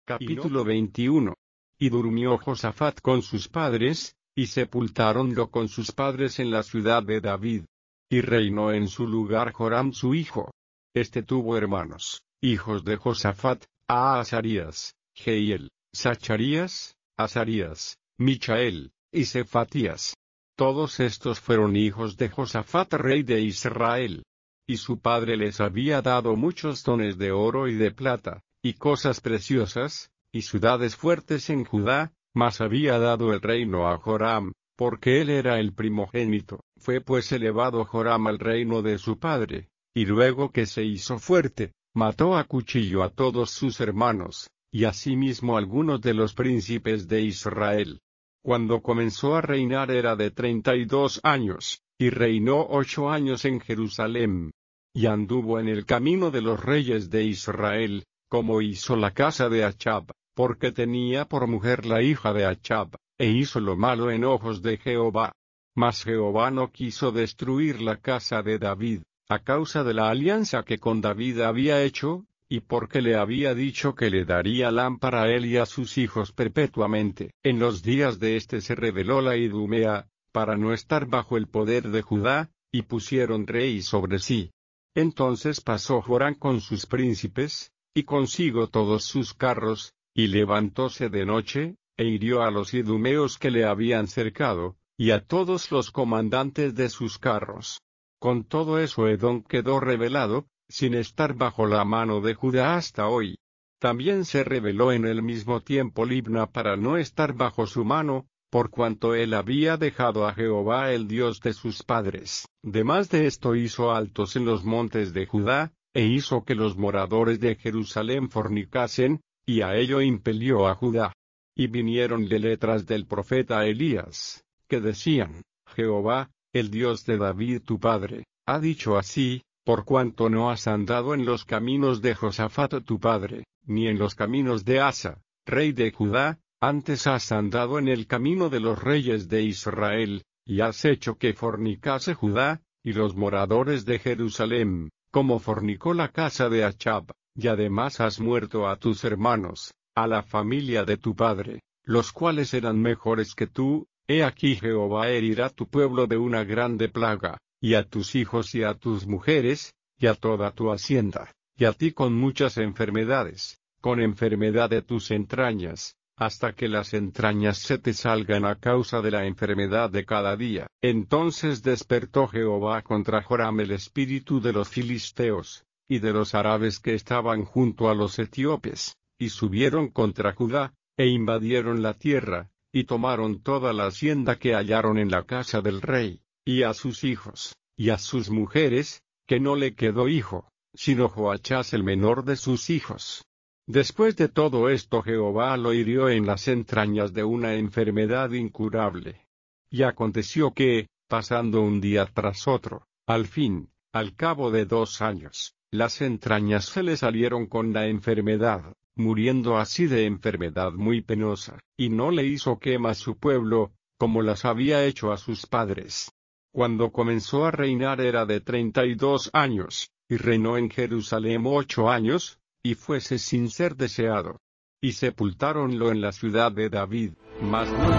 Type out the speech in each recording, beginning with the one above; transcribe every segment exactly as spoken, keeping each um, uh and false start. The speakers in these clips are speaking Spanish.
Capítulo veintiuno. Y durmió Josafat con sus padres, y sepultáronlo con sus padres en la ciudad de David. Y reinó en su lugar Joram su hijo. Este tuvo hermanos, hijos de Josafat, a Azarías, Jehiel, Zacharías, Azarías, Michael, y Cefatías. Todos estos fueron hijos de Josafat rey de Israel. Y su padre les había dado muchos dones de oro y de plata, y cosas preciosas, y ciudades fuertes en Judá, mas había dado el reino a Joram, porque él era el primogénito. Fue pues elevado Joram al reino de su padre, y luego que se hizo fuerte, mató a cuchillo a todos sus hermanos, y asimismo algunos de los príncipes de Israel. Cuando comenzó a reinar era de treinta y dos años, y reinó ocho años en Jerusalén. Y anduvo en el camino de los reyes de Israel, como hizo la casa de Achb, porque tenía por mujer la hija de Achb, e hizo lo malo en ojos de Jehová. Mas Jehová no quiso destruir la casa de David, a causa de la alianza que con David había hecho, y porque le había dicho que le daría lámpara a él y a sus hijos perpetuamente. En los días de éste se rebeló la Idumea, para no estar bajo el poder de Judá, y pusieron rey sobre sí. Entonces pasó Joram con sus príncipes, y consigo todos sus carros, y levantóse de noche, e hirió a los idumeos que le habían cercado, y a todos los comandantes de sus carros. Con todo eso Edom quedó rebelado, sin estar bajo la mano de Judá hasta hoy. También se rebeló en el mismo tiempo Libna para no estar bajo su mano, por cuanto él había dejado a Jehová el Dios de sus padres. Demás de esto hizo altos en los montes de Judá, e hizo que los moradores de Jerusalén fornicasen, y a ello impelió a Judá. Y vinieronle letras del profeta Elías, que decían: Jehová, el Dios de David tu padre, ha dicho así: por cuanto no has andado en los caminos de Josafat tu padre, ni en los caminos de Asa, rey de Judá, antes has andado en el camino de los reyes de Israel, y has hecho que fornicase Judá, y los moradores de Jerusalén, como fornicó la casa de Achb, y además has muerto a tus hermanos, a la familia de tu padre, los cuales eran mejores que tú. He aquí Jehová herirá tu pueblo de una grande plaga, y a tus hijos y a tus mujeres, y a toda tu hacienda, y a ti con muchas enfermedades, con enfermedad de tus entrañas, hasta que las entrañas se te salgan a causa de la enfermedad de cada día. Entonces despertó Jehová contra Joram el espíritu de los filisteos, y de los árabes que estaban junto a los etíopes, y subieron contra Judá, e invadieron la tierra, y tomaron toda la hacienda que hallaron en la casa del rey, y a sus hijos, y a sus mujeres, que no le quedó hijo, sino Joachás el menor de sus hijos. Después de todo esto Jehová lo hirió en las entrañas de una enfermedad incurable. Y aconteció que, pasando un día tras otro, al fin, al cabo de dos años, las entrañas se le salieron con la enfermedad, muriendo así de enfermedad muy penosa, y no le hizo quema a su pueblo, como las había hecho a sus padres. Cuando comenzó a reinar era de treinta y dos años, y reinó en Jerusalén ocho años, y fuese sin ser deseado. Y sepultáronlo en la ciudad de David, mas no.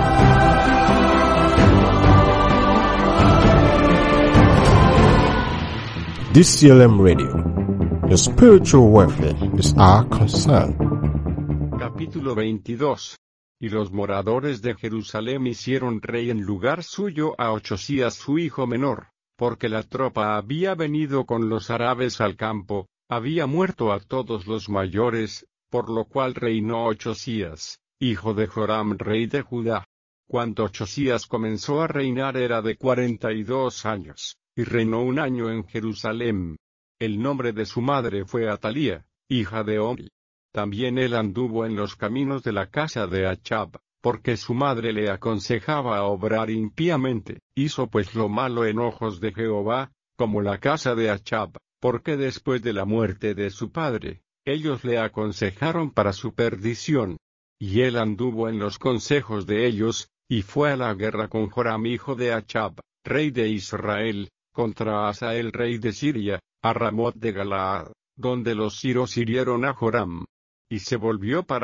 D C L M Radio. Your spiritual welfare is our concern. Capítulo veintidós. Y los moradores de Jerusalén hicieron rey en lugar suyo a Ochzías su hijo menor, porque la tropa había venido con los árabes al campo, había muerto a todos los mayores, por lo cual reinó Ochzías, hijo de Joram rey de Judá. Cuando Ochzías comenzó a reinar era de cuarenta y dos años, y reinó un año en Jerusalén. El nombre de su madre fue Atalía, hija de Omri. También él anduvo en los caminos de la casa de Achb, porque su madre le aconsejaba a obrar impíamente. Hizo pues lo malo en ojos de Jehová, como la casa de Achb, porque después de la muerte de su padre, ellos le aconsejaron para su perdición. Y él anduvo en los consejos de ellos, y fue a la guerra con Joram hijo de Achb, rey de Israel, contra Hazael rey de Siria, a Ramot de Galaad, donde los siros hirieron a Joram. Y se volvió para